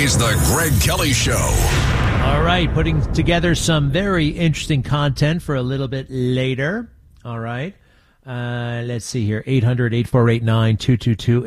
is the Greg Kelly Show. All right, putting together some very interesting content for a little bit later. All right. Let's see here. 800-8489-222,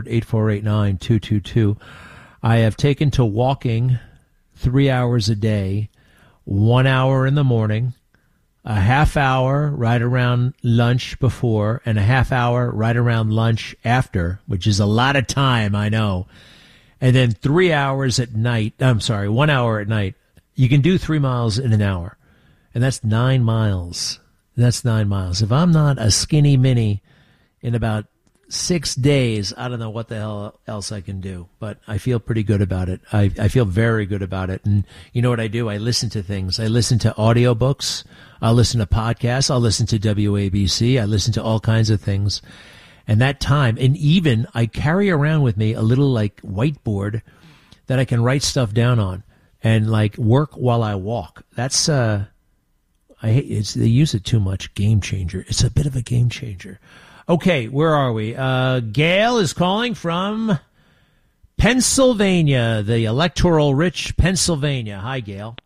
800-8489-222. I have taken to walking 3 hours a day, 1 hour in the morning, a half hour right around lunch before, and a half hour right around lunch after, which is a lot of time, I know. And then 3 hours at night. 1 hour at night. You can do 3 miles in an hour, and that's 9 miles. That's 9 miles. If I'm not a skinny mini in about 6 days, I don't know what the hell else I can do, but I feel pretty good about it. I feel very good about it. And you know what I do? I listen to things. I listen to audiobooks. I'll listen to podcasts. I'll listen to WABC. I listen to all kinds of things. And that time, and even I carry around with me a little like whiteboard that I can write stuff down on and like work while I walk. That's, I hate they use it too much. Game changer. It's a bit of a game changer. Okay, where are we? Gail is calling from Pennsylvania, the electoral rich Pennsylvania. Hi, Gail.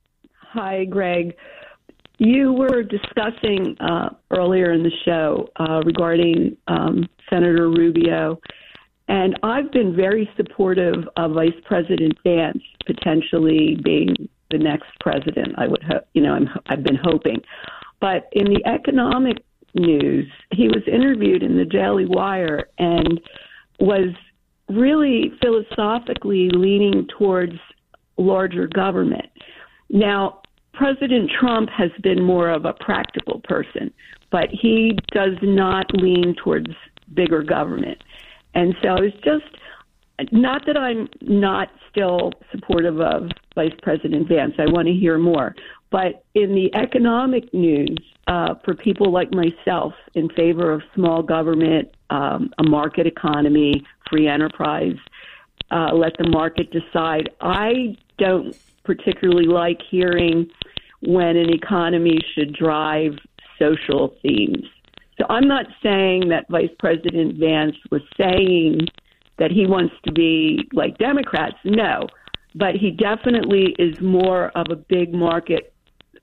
Hi, Greg. You were discussing earlier in the show regarding Senator Rubio, and I've been very supportive of Vice President Vance potentially being the next president. I would hope, I've been hoping. But in the economic news, he was interviewed in the Daily Wire and was really philosophically leaning towards larger government. Now, President Trump has been more of a practical person, but he does not lean towards bigger government. And so it's just not that I'm not still supportive of Vice President Vance. I want to hear more. But in the economic news, for people like myself in favor of small government, a market economy, free enterprise, let the market decide, I don't particularly like hearing when an economy should drive social themes. So I'm not saying that Vice President Vance was saying that he wants to be like Democrats. No, but he definitely is more of a big market,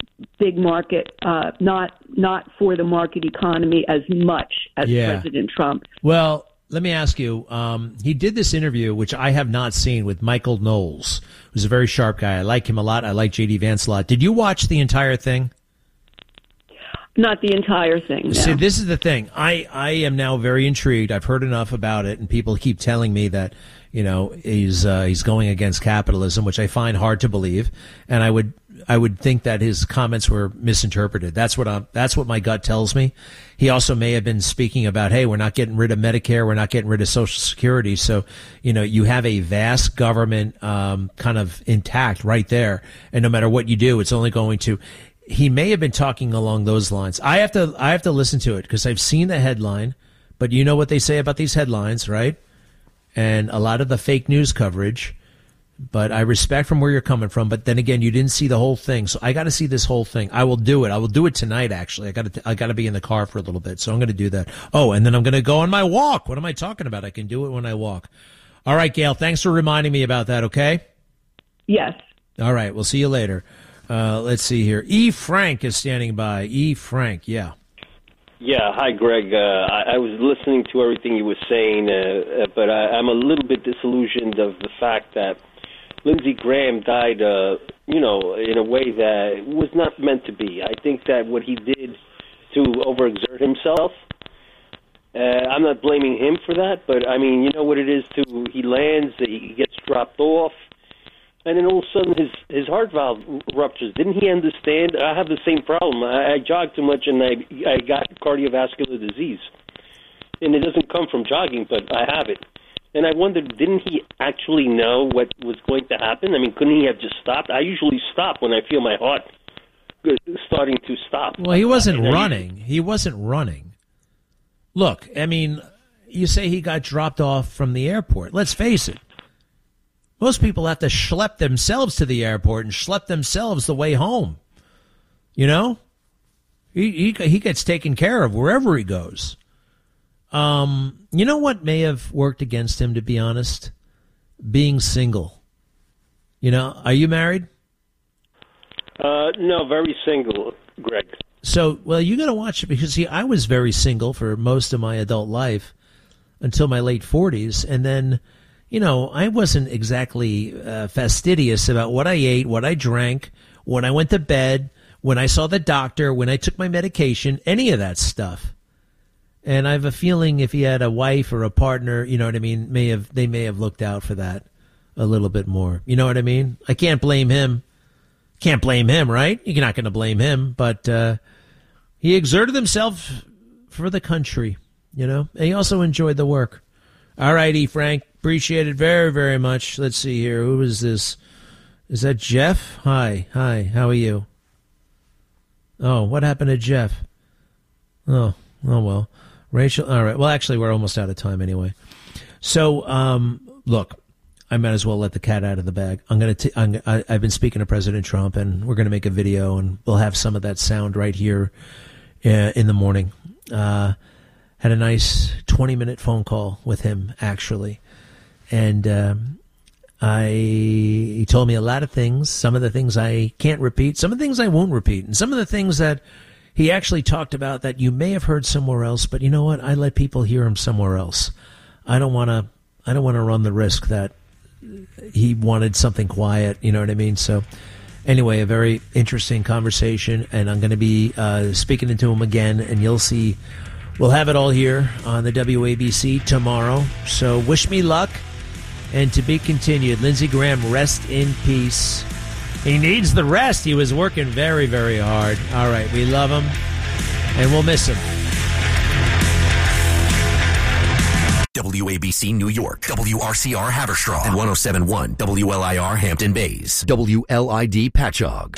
not for the market economy as much as President Trump. Well, let me ask you, he did this interview, which I have not seen, with Michael Knowles, who's a very sharp guy. I like him a lot. I like J.D. Vance a lot. Did you watch the entire thing? Not the entire thing, no. See, this is the thing. I am now very intrigued. I've heard enough about it, and people keep telling me that, he's going against capitalism, which I find hard to believe. And I would think that his comments were misinterpreted. That's what my gut tells me. He also may have been speaking about, hey, we're not getting rid of Medicare, we're not getting rid of Social Security. So, you have a vast government kind of intact right there, and no matter what you do, it's only going to. He may have been talking along those lines. I have to listen to it because I've seen the headline, but you know what they say about these headlines, right? And a lot of the fake news coverage. But I respect from where you're coming from. But then again, you didn't see the whole thing, so I got to see this whole thing. I will do it. I will do it tonight. Actually, I got to be in the car for a little bit, so I'm going to do that. Oh, and then I'm going to go on my walk. What am I talking about? I can do it when I walk. All right, Gail. Thanks for reminding me about that. Okay. Yes. All right. We'll see you later. Let's see here. E. Frank is standing by. E. Frank. Yeah. Yeah. Hi, Greg. I was listening to everything you were saying, but I'm a little bit disillusioned of the fact that Lindsey Graham died, in a way that was not meant to be. I think that what he did to overexert himself, I'm not blaming him for that, but, I mean, you know what it is, too. He lands, he gets dropped off, and then all of a sudden his heart valve ruptures. Didn't he understand? I have the same problem. I jog too much, and I got cardiovascular disease. And it doesn't come from jogging, but I have it. And I wondered, didn't he actually know what was going to happen? I mean, couldn't he have just stopped? I usually stop when I feel my heart starting to stop. Well, he wasn't running. He wasn't running. Look, I mean, you say he got dropped off from the airport. Let's face it. Most people have to schlep themselves to the airport and schlep themselves the way home. You know? He gets taken care of wherever he goes. You know what may have worked against him, to be honest? Being single. You know, are you married? No, very single, Greg. So, well, you got to watch it because, see, I was very single for most of my adult life until my late 40s. And then, you know, I wasn't exactly fastidious about what I ate, what I drank, when I went to bed, when I saw the doctor, when I took my medication, any of that stuff. And I have a feeling if he had a wife or a partner, you know what I mean, they may have looked out for that a little bit more. You know what I mean? I can't blame him. Can't blame him, right? You're not going to blame him. But he exerted himself for the country, you know. And he also enjoyed the work. All righty, Frank. Appreciate it very, very much. Let's see here. Who is this? Is that Jeff? Hi. How are you? Oh, what happened to Jeff? Oh, well. Rachel, all right. Well, actually, we're almost out of time anyway. So, look, I might as well let the cat out of the bag. I've been speaking to President Trump, and we're going to make a video, and we'll have some of that sound right here in the morning. Had a nice 20-minute phone call with him, actually, and he told me a lot of things. Some of the things I can't repeat, some of the things I won't repeat, and some of the things that he actually talked about that you may have heard somewhere else, but you know what? I let people hear him somewhere else. I don't want to run the risk that he wanted something quiet. You know what I mean? So anyway, a very interesting conversation, and I'm going to be speaking to him again, and you'll see. We'll have it all here on the WABC tomorrow. So wish me luck, and to be continued. Lindsey Graham, rest in peace. He needs the rest. He was working very, very hard. All right, we love him, and we'll miss him. WABC New York, WRCR Haverstraw, and 107.1 WLIR Hampton Bays, WLID Patchogue.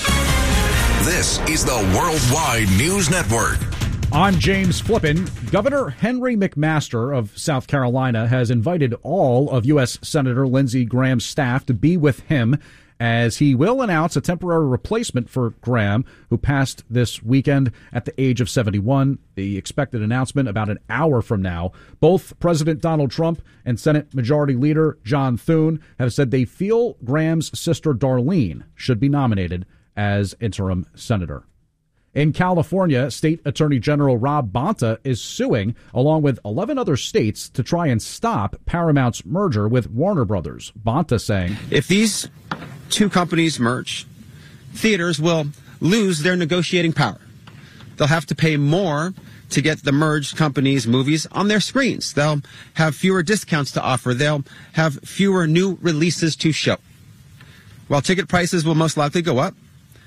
This is the Worldwide News Network. I'm James Flippin. Governor Henry McMaster of South Carolina has invited all of U.S. Senator Lindsey Graham's staff to be with him as he will announce a temporary replacement for Graham, who passed this weekend at the age of 71. The expected announcement about an hour from now. Both President Donald Trump and Senate Majority Leader John Thune have said they feel Graham's sister Darlene should be nominated as interim senator. In California, State Attorney General Rob Bonta is suing, along with 11 other states, to try and stop Paramount's merger with Warner Brothers. Bonta saying, if these two companies merge, theaters will lose their negotiating power. They'll have to pay more to get the merged companies' movies on their screens. They'll have fewer discounts to offer. They'll have fewer new releases to show. While ticket prices will most likely go up,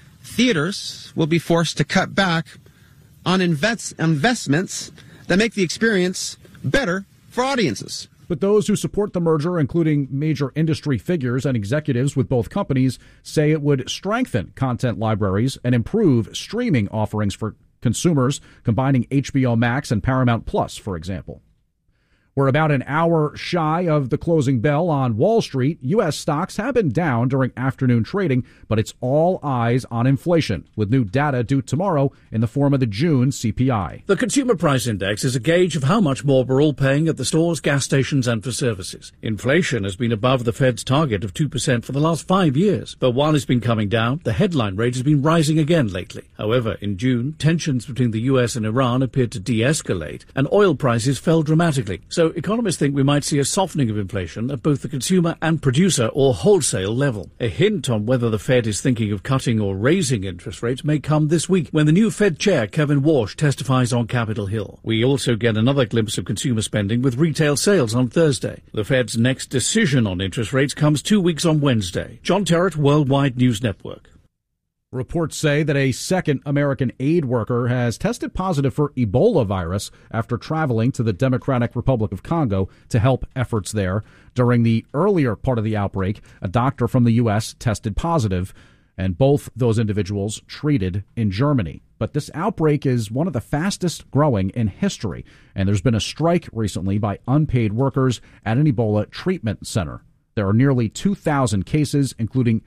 theaters will be forced to cut back on investments that make the experience better for audiences. But those who support the merger, including major industry figures and executives with both companies, say it would strengthen content libraries and improve streaming offerings for consumers, combining HBO Max and Paramount Plus, for example. We're about an hour shy of the closing bell on Wall Street. U.S. stocks have been down during afternoon trading, but it's all eyes on inflation, with new data due tomorrow in the form of the June CPI. The Consumer Price Index is a gauge of how much more we're all paying at the stores, gas stations, and for services. Inflation has been above the Fed's target of 2% for the last 5 years, but while it's been coming down, the headline rate has been rising again lately. However, in June, tensions between the U.S. and Iran appeared to de-escalate, and oil prices fell dramatically. So economists think we might see a softening of inflation at both the consumer and producer or wholesale level. A hint on whether the Fed is thinking of cutting or raising interest rates may come this week when the new Fed chair, Kevin Warsh, testifies on Capitol Hill. We also get another glimpse of consumer spending with retail sales on Thursday. The Fed's next decision on interest rates comes 2 weeks on Wednesday. John Terrett, Worldwide News Network. Reports say that a second American aid worker has tested positive for Ebola virus after traveling to the Democratic Republic of Congo to help efforts there. During the earlier part of the outbreak, a doctor from the U.S. tested positive, and both those individuals treated in Germany. But this outbreak is one of the fastest growing in history, and there's been a strike recently by unpaid workers at an Ebola treatment center. There are nearly 2,000 cases, including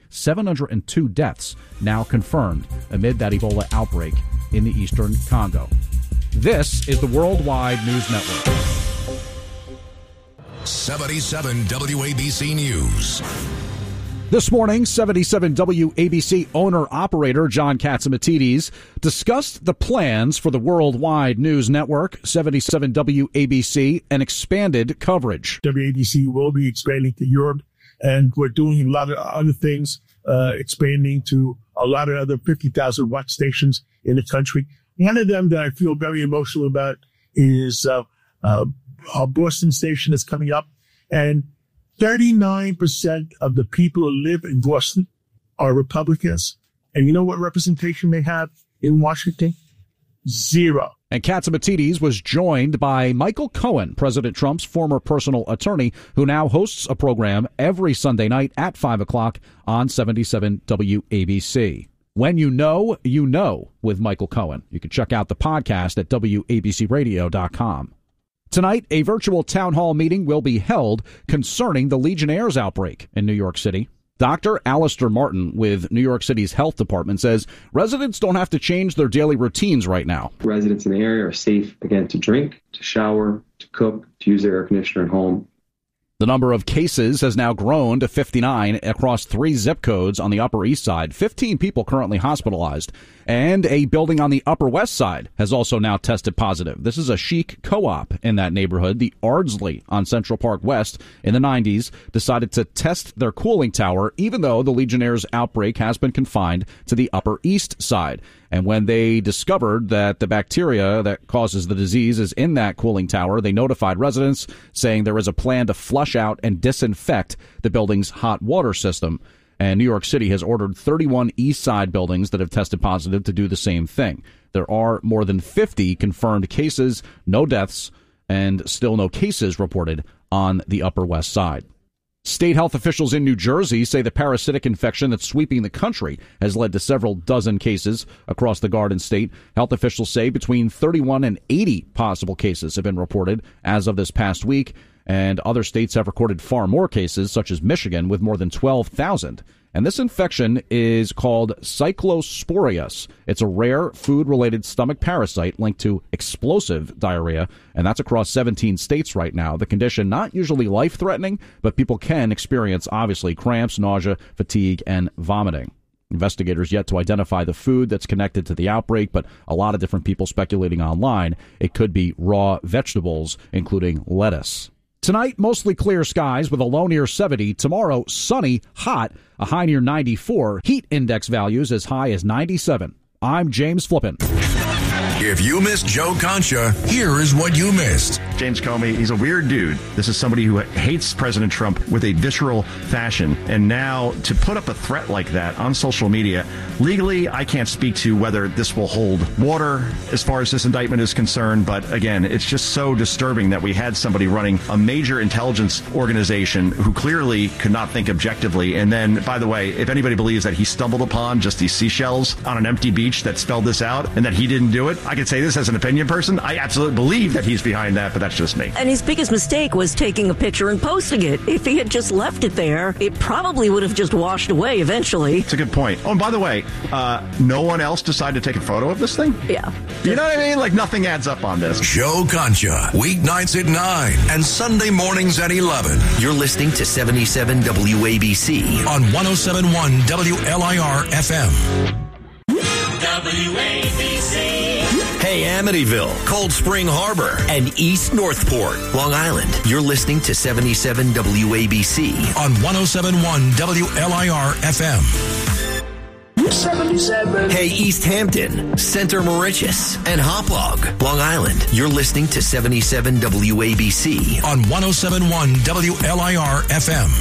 702 deaths, now confirmed amid that Ebola outbreak in the eastern Congo. This is the Worldwide News Network. 77 WABC News. This morning, 77 WABC owner-operator John Catsimatidis discussed the plans for the worldwide news network, 77 WABC, and expanded coverage. WABC will be expanding to Europe, and we're doing a lot of other things, expanding to a lot of other 50,000 watt stations in the country. One of them that I feel very emotional about is our Boston station that's coming up, and 39% of the people who live in Boston are Republicans. And you know what representation they have in Washington? Zero. And Catsimatidis was joined by Michael Cohen, President Trump's former personal attorney, who now hosts a program every Sunday night at 5 o'clock on 77 WABC. When you know with Michael Cohen. You can check out the podcast at WABCRadio.com. Tonight, a virtual town hall meeting will be held concerning the Legionnaires' outbreak in New York City. Dr. Alistair Martin with New York City's health department says residents don't have to change their daily routines right now. Residents in the area are safe, again, to drink, to shower, to cook, to use their air conditioner at home. The number of cases has now grown to 59 across 3 zip codes on the Upper East Side. 15 people currently hospitalized. And a building on the Upper West Side has also now tested positive. This is a chic co-op in that neighborhood. The Ardsley on Central Park West in the 90s decided to test their cooling tower, even though the Legionnaires' outbreak has been confined to the Upper East Side. And when they discovered that the bacteria that causes the disease is in that cooling tower, they notified residents, saying there is a plan to flush out and disinfect the building's hot water system. And New York City has ordered 31 East Side buildings that have tested positive to do the same thing. There are more than 50 confirmed cases, no deaths, and still no cases reported on the Upper West Side. State health officials in New Jersey say the parasitic infection that's sweeping the country has led to several dozen cases across the Garden State. Health officials say between 31 and 80 possible cases have been reported as of this past week, and other states have recorded far more cases, such as Michigan, with more than 12,000. And this infection is called Cyclosporius. It's a rare food-related stomach parasite linked to explosive diarrhea, and that's across 17 states right now. The condition, not usually life-threatening, but people can experience, obviously, cramps, nausea, fatigue, and vomiting. Investigators yet to identify the food that's connected to the outbreak, but a lot of different people speculating online it could be raw vegetables, including lettuce. Tonight, mostly clear skies with a low near 70. Tomorrow, sunny, hot, a high near 94. Heat index values as high as 97. I'm James Flippin. If you missed Joe Concha, here is what you missed. James Comey, he's a weird dude. This is somebody who hates President Trump with a visceral fashion. And now to put up a threat like that on social media, legally, I can't speak to whether this will hold water as far as this indictment is concerned. But again, it's just so disturbing that we had somebody running a major intelligence organization who clearly could not think objectively. And then, by the way, if anybody believes that he stumbled upon just these seashells on an empty beach that spelled this out and that he didn't do it, I could say this as an opinion person. I absolutely believe that he's behind that, but that's just me. And his biggest mistake was taking a picture and posting it. If he had just left it there, it probably would have just washed away eventually. It's a good point. Oh, and by the way, no one else decided to take a photo of this thing? Yeah. You know what I mean? Like, nothing adds up on this. Joe Concha, weeknights at 9 and Sunday mornings at 11. You're listening to 77 WABC on 107.1 WLIR FM. WABC. Hey, Amityville, Cold Spring Harbor, and East Northport, Long Island. You're listening to 77 WABC on 107.1 WLIR FM. 77. Hey, East Hampton, Center Moriches, and Hauppauge, Long Island. You're listening to 77 WABC on 107.1 WLIR FM.